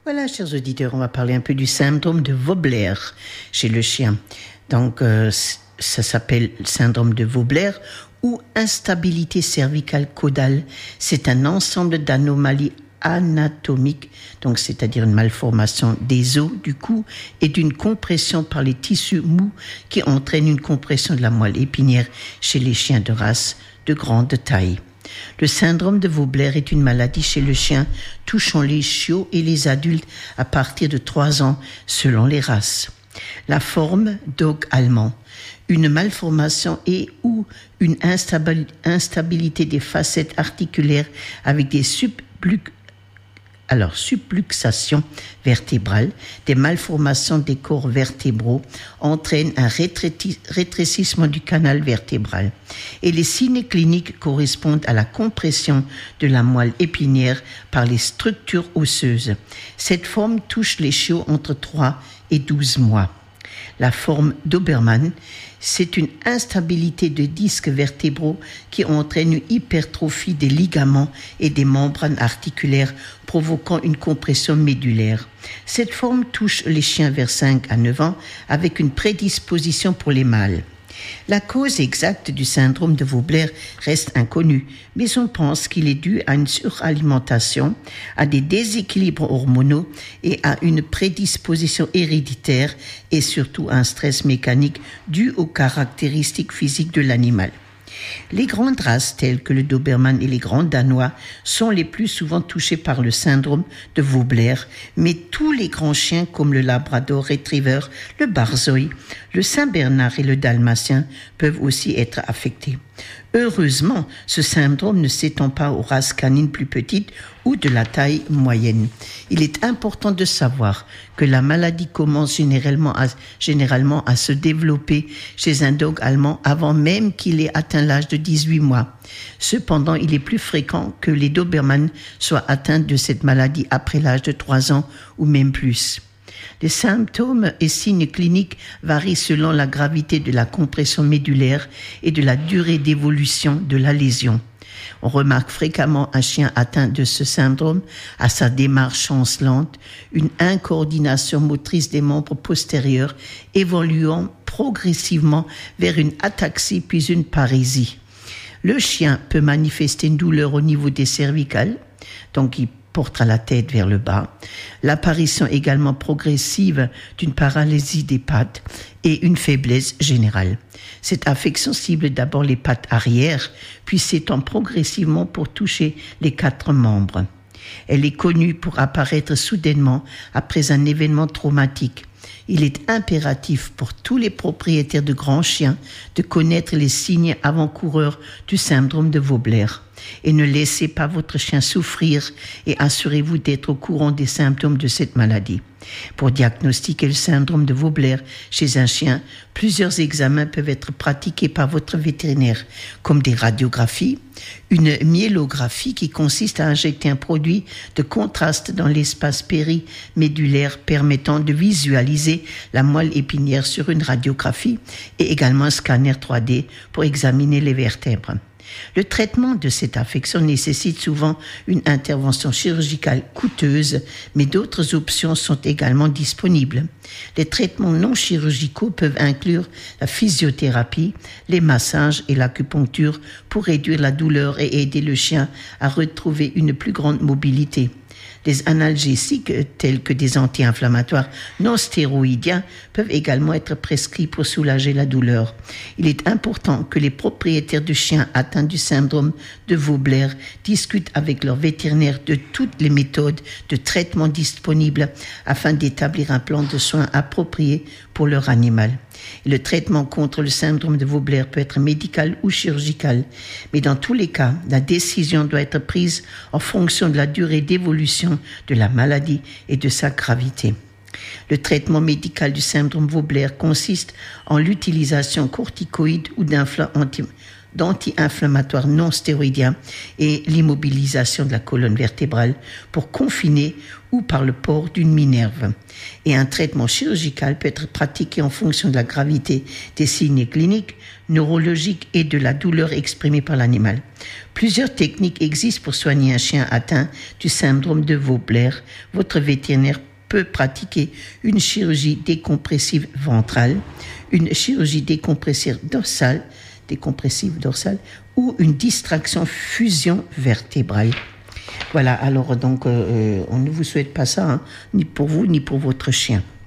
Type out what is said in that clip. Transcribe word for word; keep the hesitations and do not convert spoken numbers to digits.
Voilà, chers auditeurs, on va parler un peu du syndrome de Vobler chez le chien. Donc, euh, ça s'appelle syndrome de Vobler ou instabilité cervicale caudale. C'est un ensemble d'anomalies anatomiques, donc c'est-à-dire une malformation des os du cou et d'une compression par les tissus mous qui entraîne une compression de la moelle épinière chez les chiens de race de grande taille. Le syndrome de Vobler est une maladie chez le chien touchant les chiots et les adultes à partir de trois ans selon les races. La forme, dog allemand, une malformation et ou une instabilité des facettes articulaires avec des subluxations Alors, subluxation vertébrale, des malformations des corps vertébraux entraînent un rétrécissement du canal vertébral. Et les signes cliniques correspondent à la compression de la moelle épinière par les structures osseuses. Cette forme touche les chiots entre trois et douze mois. La forme Doberman, c'est une instabilité de disques vertébraux qui entraîne une hypertrophie des ligaments et des membranes articulaires, provoquant une compression médulaire. Cette forme touche les chiens vers cinq à neuf ans avec une prédisposition pour les mâles. La cause exacte du syndrome de Vobler reste inconnue, mais on pense qu'il est dû à une suralimentation, à des déséquilibres hormonaux et à une prédisposition héréditaire et surtout à un stress mécanique dû aux caractéristiques physiques de l'animal. Les grandes races telles que le Doberman et les grands Danois sont les plus souvent touchés par le syndrome de Vobler, mais tous les grands chiens comme le Labrador Retriever, le Borzoi, le Saint-Bernard et le Dalmatien peuvent aussi être affectés. Heureusement, ce syndrome ne s'étend pas aux races canines plus petites ou de la taille moyenne. Il est important de savoir que la maladie commence généralement à, généralement à se développer chez un dog allemand avant même qu'il ait atteint l'âge de dix-huit mois. Cependant, il est plus fréquent que les Doberman soient atteints de cette maladie après l'âge de trois ans ou même plus. Les symptômes et signes cliniques varient selon la gravité de la compression médulaire et de la durée d'évolution de la lésion. On remarque fréquemment un chien atteint de ce syndrome à sa démarche chancelante, une incoordination motrice des membres postérieurs évoluant progressivement vers une ataxie puis une parésie. Le chien peut manifester une douleur au niveau des cervicales, donc il portera la tête vers le bas, l'apparition également progressive d'une paralysie des pattes et une faiblesse générale. Cette affection cible d'abord les pattes arrière, puis s'étend progressivement pour toucher les quatre membres. Elle est connue pour apparaître soudainement après un événement traumatique. Il est impératif pour tous les propriétaires de grands chiens de connaître les signes avant-coureurs du syndrome de Vobler. Et ne laissez pas votre chien souffrir et assurez-vous d'être au courant des symptômes de cette maladie. Pour diagnostiquer le syndrome de Vobler chez un chien, plusieurs examens peuvent être pratiqués par votre vétérinaire, comme des radiographies, une myélographie qui consiste à injecter un produit de contraste dans l'espace périmédulaire permettant de visualiser la moelle épinière sur une radiographie et également un scanner trois D pour examiner les vertèbres. Le traitement de cette affection nécessite souvent une intervention chirurgicale coûteuse, mais d'autres options sont également disponibles. Les traitements non chirurgicaux peuvent inclure la physiothérapie, les massages et l'acupuncture pour réduire la douleur et aider le chien à retrouver une plus grande mobilité. Les analgésiques, tels que des anti-inflammatoires non stéroïdiens, peuvent également être prescrits pour soulager la douleur. Il est important que les propriétaires de chiens atteints du syndrome de Vobler discutent avec leur vétérinaire de toutes les méthodes de traitement disponibles afin d'établir un plan de soins approprié pour leur animal. Le traitement contre le syndrome de Vobler peut être médical ou chirurgical, mais dans tous les cas, la décision doit être prise en fonction de la durée d'évolution de la maladie et de sa gravité. Le traitement médical du syndrome Vobler consiste en l'utilisation corticoïde ou d'anti-inflammatoires non stéroïdiens et l'immobilisation de la colonne vertébrale pour confiner ou par le port d'une minerve. Et un traitement chirurgical peut être pratiqué en fonction de la gravité des signes cliniques, neurologiques et de la douleur exprimée par l'animal. Plusieurs techniques existent pour soigner un chien atteint du syndrome de Voebler. Votre vétérinaire peut pratiquer une chirurgie décompressive ventrale, une chirurgie décompressive dorsale, décompressive dorsale ou une distraction fusion vertébrale. Voilà, alors donc euh, on ne vous souhaite pas ça, hein, ni pour vous ni pour votre chien.